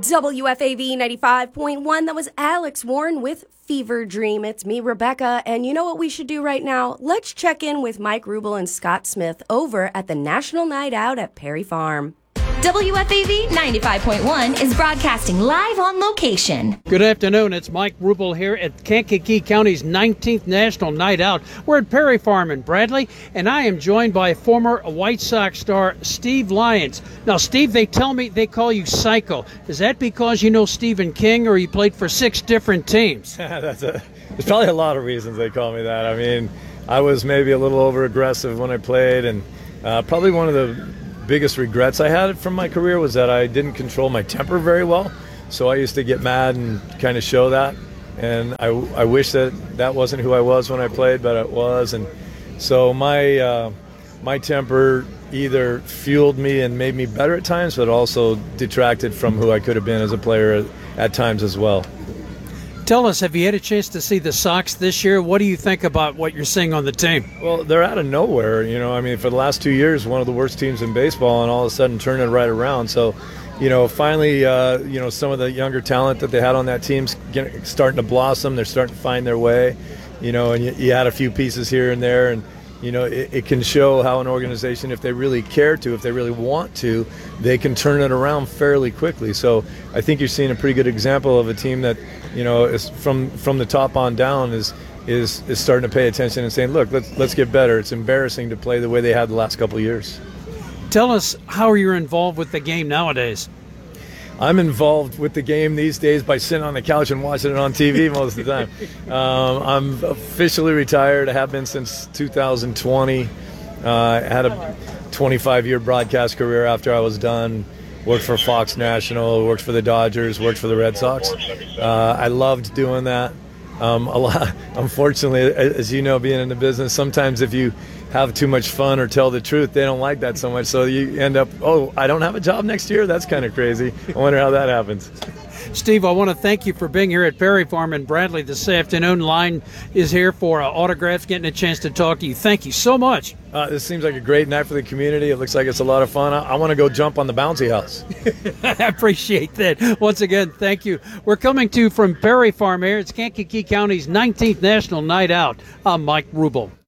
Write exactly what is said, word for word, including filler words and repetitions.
W F A V ninety-five point one. That was Alex Warren with Fever Dream. It's me, Rebecca, and you know what we should do right now? Let's check in with Mike Rubel and Scott Smith over at the National Night Out at Perry Farm. W F A V ninety-five point one is broadcasting live on location. Good afternoon. It's Mike Rubel here at Kankakee County's nineteenth National Night Out. We're at Perry Farm in Bradley, and I am joined by former White Sox star Steve Lyons. Now, Steve, they tell me they call you Psycho. Is that because you know Stephen King, or you played for six different teams? That's a, there's probably a lot of reasons they call me that. I mean, I was maybe a little over-aggressive when I played, and uh, probably one of the biggest regrets I had from my career was that I didn't control my temper very well. So I used to get mad and kind of show that. And I, I wish that that wasn't who I was when I played, but it was. And so my uh, my temper either fueled me and made me better at times, but also detracted from who I could have been as a player at, at times as well. Tell us, have you had a chance to see the Sox this year? What do you think about what you're seeing on the team? Well, they're out of nowhere. You know, I mean, for the last two years, one of the worst teams in baseball, and all of a sudden turning it right around. So, you know, finally, uh, you know, some of the younger talent that they had on that team's getting, starting to blossom. They're starting to find their way, you know, and you, you add a few pieces here and there, and you know, it, it can show how an organization, if they really care to, if they really want to, they can turn it around fairly quickly. So I think you're seeing a pretty good example of a team that, you know, is from from the top on down is is is starting to pay attention and saying, look, let's let's get better. It's embarrassing to play the way they had the last couple of years. Tell us how you're involved with the game nowadays. I'm involved with the game these days by sitting on the couch and watching it on T V most of the time. Um, I'm officially retired. I have been since two thousand twenty. Uh, I had a twenty-five year broadcast career after I was done. Worked for Fox National, worked for the Dodgers, worked for the Red Sox. Uh, I loved doing that. Um, a lot. Unfortunately, as you know, being in the business, sometimes if you have too much fun or tell the truth, they don't like that so much. So you end up, oh, I don't have a job next year? That's kind of crazy. I wonder how that happens. Steve, I want to thank you for being here at Perry Farm in Bradley this afternoon. Line is here for uh, autographs, getting a chance to talk to you. Thank you so much. Uh, this seems like a great night for the community. It looks like it's a lot of fun. I, I want to go jump on the bouncy house. I appreciate that. Once again, thank you. We're coming to you from Perry Farm here. It's Kankakee County's nineteenth National Night Out. I'm Mike Rubel.